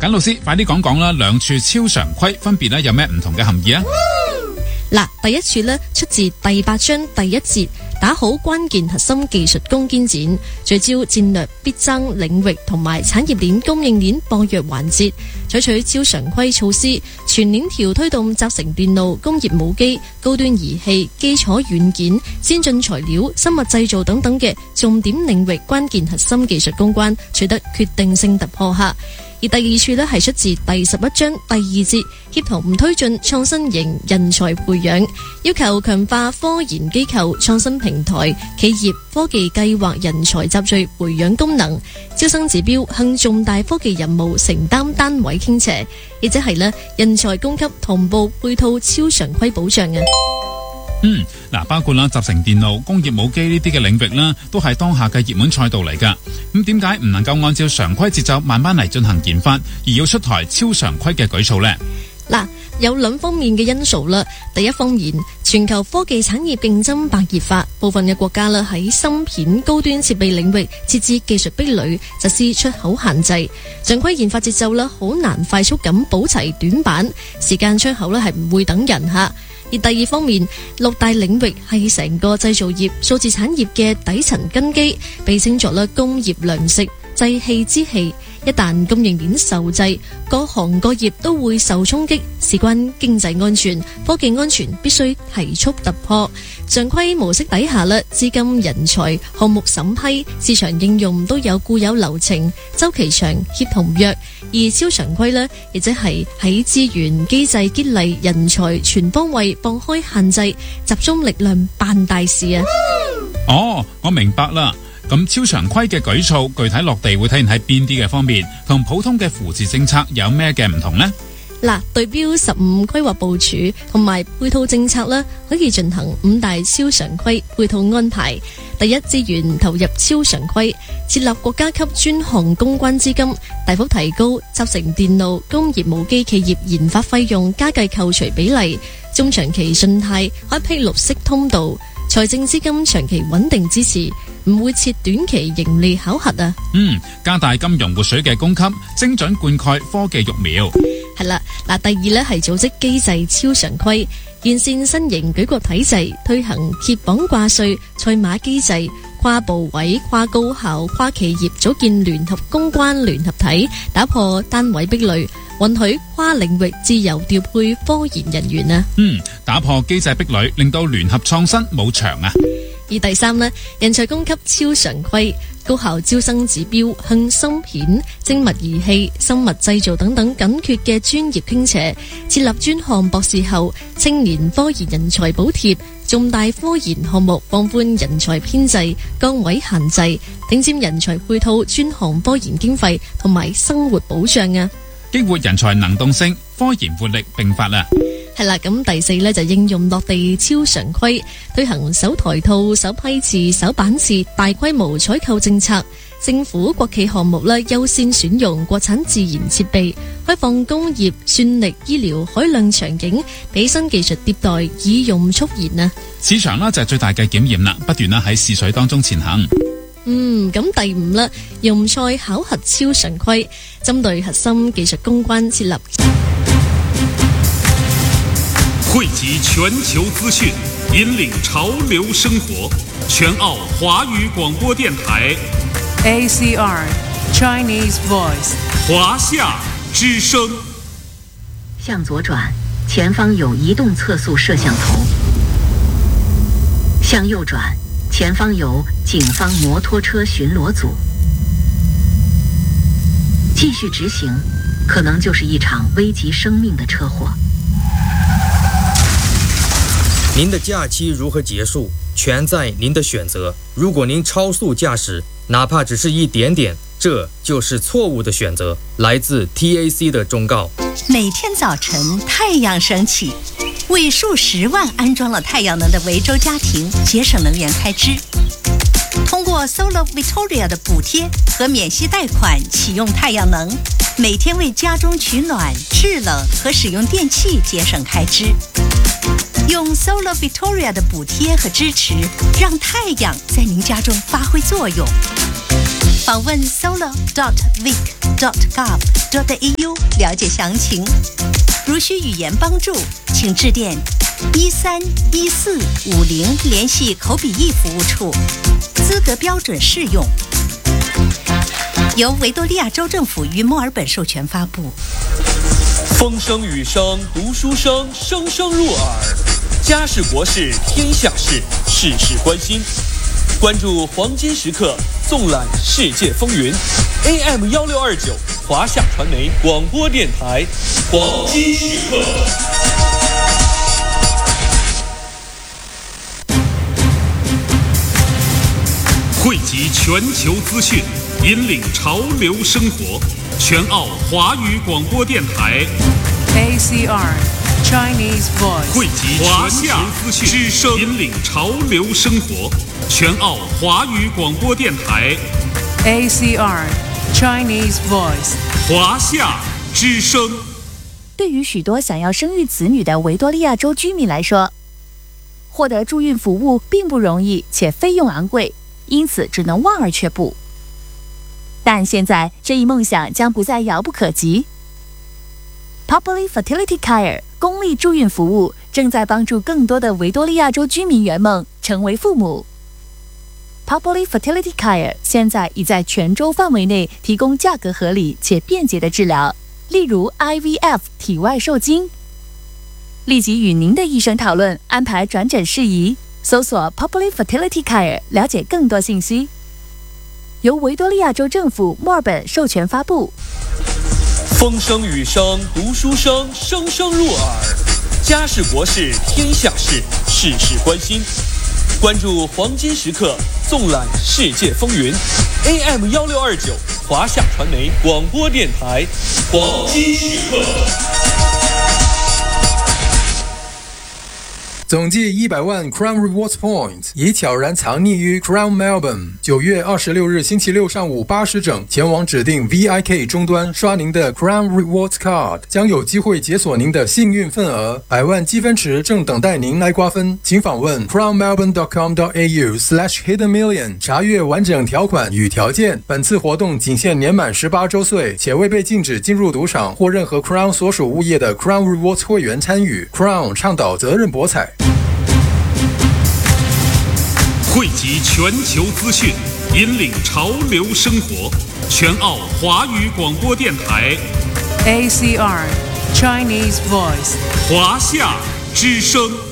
簡老師快啲講講啦，兩處超常規分別咧有咩唔同嘅含義啊？ 嗱，第一處呢，出自第8章第1節，打好關鍵核心技術攻堅戰，聚焦戰略必爭領域同埋產業鏈供應鏈薄弱環節，採取超常規措施，全鏈條推動集成電路、工業母機、高端儀器、基礎軟件、先進材料、生物製造等等嘅重點領域關鍵核心技術攻關，取得決定性突破下。而第二處呢，係出自第11章第2節，協同推進創新型人才培養，要求強化科研機構、創新平台、企業科技計劃人才集聚培養功能，招生指標向重大科技任務承擔單位傾斜，亦即係人才供給同步配套超常規保障啊。 包括集成電路、工業母機呢啲嘅領域啦，都係當下嘅熱門賽道嚟噶。咁點解唔能夠按照常規節奏慢慢嚟進行研發，而要出台超常規嘅舉措呢？ 有兩方面嘅因素啦。第一方面，全球科技產業競爭白熱化，部分嘅國家喺芯片高端設備領域設置技術壁壘，實施出口限制，常規研發節奏好難快速咁補齊短板，時間窗口係唔會等人吓。而第二方面，6大領域係成個製造業、數字產業嘅底層根基，被稱作工業糧食、製器之器。一旦供應鏈受制，各行各業都會受衝擊，事關經濟安全、科技安全，必須提速突破。常規模式底下資金、人才、項目審批、市場應用都有固有流程，周期長，協同弱。而超常規亦即係喺資源、機制、激勵、人才全方位放開限制，集中力量辦大事啊！ 我明白啦。咁超常規嘅舉措具體落地會體現喺邊啲嘅方面，同普通嘅扶持政策有咩嘅唔同呢？ 對標15規劃部署同埋配套政策可以進行5大超常規配套安排。第一，資源投入超常規，設立國家級專項公關資金，大幅提高集成電路、工業母機企業研發費用加計扣除比例，中長期信貸開闢綠色通道，財政資金長期穩定支持，唔會設短期盈利考核啊。 加大金融活水嘅供給，精準灌溉科技育苗。 係啦，第二係組織機制超常規，完善新型舉國體制，推行揭綁掛稅、賽馬機制，跨部委、跨高校、跨企業組建聯合公關聯合體，打破單位壁壘，允許跨領域自由調配科研人員啊。 打破機制壁壘，令到聯合創新冇牆啊。 而第三人才供給超常規，高校招生指標向芯片、精密儀器、生物製造等等緊缺嘅專業傾斜，設立專項博士後、青年科研人才補貼，重大科研項目放寬人才編制、崗位限制，頂尖人才配套專項科研經費同埋生活保障啊， 激活人才能動性，科研活力並發啊。 係啦，咁第四就應用落地超常規，推行首台套、首批次、首版次大規模採購政策，政府國企項目優先選用國產自研設備，開放工業、算力、醫療海量場景，俾新技術迭代以用速研啊！ 市場就係最大嘅檢驗啦，不斷喺試水當中前行。 咁第五用賽考核超常規，針對核心技術攻關設立。 匯集全球資訊，引領潮流生活。全澳華語廣播電台 ACR Chinese Voice 華夏之聲。 向左轉，前方有移動測速攝像頭。向右轉，前方有警方摩托車巡邏組。繼續直行，可能就是一場危及生命的車禍。 您的假期如何結束，全在您的選擇。如果您超速駕駛，哪怕只是一點點，這就是錯誤的選擇。來自 TAC 的忠告。 每天早晨太陽升起，為數10萬安裝了太陽能的維州家庭節省能源開支。通過 Solar Victoria 的補貼和免息貸款啟用太陽能，每天為家中取暖、製冷和使用電器節省開支。用 Solar Victoria 的補貼和支持，讓太陽在您家中發揮作用。 访问 solo.vic.gov.au 了解详情。如需语言帮助，请致电131450联系口笔译服务处，资格标准适用。由维多利亚州政府与墨尔本授权发布。 风声雨声读书声，声声入耳。家事国事天下事，事事关心。关注黄金时刻，纵览世界风云。AM1629华夏传媒广播电台，黄金时刻。 汇集全球资讯，引领潮流生活。全澳华语广播电台 ACR Chinese Voice， 汇集全球资讯，之声引领潮流生活。全澳华语广播电台 ACR Chinese Voice， 华夏之声。 对于许多想要生育子女的维多利亚州居民来说，获得助孕服务并不容易，且费用昂贵，因此只能望而却步。但现在这一梦想将不再遥不可及。Populi Fertility Care 公立助孕服务正在帮助更多的维多利亚州居民圆梦，成为父母。Populi Fertility Care 现在已在全州范围内提供价格合理且便捷的治疗，例如 IVF 体外受精。立即与您的医生讨论安排转诊事宜，搜索 Populi Fertility Care 了解更多信息。由维多利亚州政府墨尔本授权发布。 风声雨声读书声，声声入耳。家事国事天下事，事事关心。关注黄金时刻，纵览世界风云。AM1629华夏传媒广播电台，黄金时刻。 总计100万 Crown Rewards Points 已悄然藏匿于 Crown Melbourne。9月26日星期六上午8时整，前往指定 VIK 终端刷您的 Crown Rewards Card， 将有机会解锁您的幸运份额。100万积分池正等待您来瓜分，请访问 crownmelbourne.com.au/hiddenmillion 查阅完整条款与条件。本次活动仅限年满18周岁，且未被禁止进入赌场或任何 Crown 所属物业的 Crown Rewards 会员参与。Crown 倡导责任博彩。 汇集全球资讯，引领潮流生活。全澳华语广播电台 ACR Chinese Voice， 华夏之声。